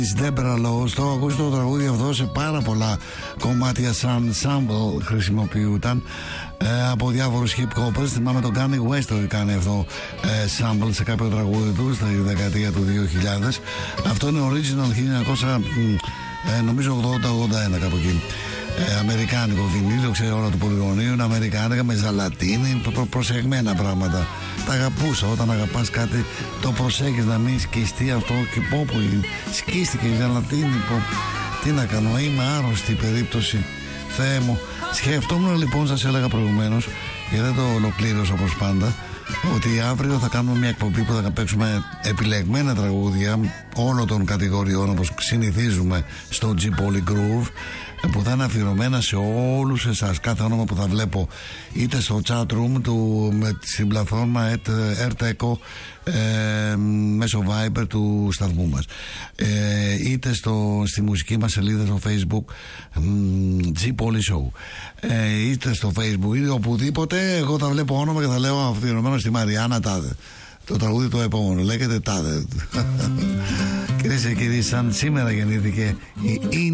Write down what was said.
Ντέμπρα Λόους, το ακούσει το τραγούδι αυτό σε πάρα πολλά κομμάτια σαν sample χρησιμοποιούταν από διάφορους hip hoppers. Θυμάμαι τον Kanye West το κάνει αυτό sample σε κάποιο τραγούδι του στη δεκαετία του 2000. Αυτό είναι original 1900 νομίζω 80-81 κάπου εκεί. Αμερικάνικο βινίλιο, ξέρω όλα του πολυγωνίου, είναι αμερικάνικα με ζαλατίνη, προσεγμένα πράγματα. Τα αγαπούσα. Όταν αγαπάς κάτι, το προσέχεις να μην σκιστεί αυτό. Και πω σκίστηκε η ζαλατίνη. Τι να κάνω, είμαι άρρωστη περίπτωση. Θεέ μου. Σκεφτόμουν λοιπόν, σας έλεγα προηγουμένως, και δεν το ολοκλήρωσα όπως πάντα, ότι αύριο θα κάνουμε μια εκπομπή που θα παίξουμε επιλεγμένα τραγούδια όλων των κατηγοριών όπως συνηθίζουμε στο G-Poly Groove, που θα είναι αφιερωμένα σε όλους εσάς. Κάθε όνομα που θα βλέπω είτε στο chat room του, στην πλατφόρμα AirTeco μέσω Viber του σταθμού μας, είτε στη μουσική μας σελίδα στο Facebook G-Poly Show, είτε στο Facebook ή οπουδήποτε. Εγώ θα βλέπω όνομα και θα λέω αφιερωμένο στη Μαριάννα τάδε. Το τραγούδι το επόμενο λέγεται τάδε. Κυρίες και κύριοι, σαν σήμερα γεννήθηκε η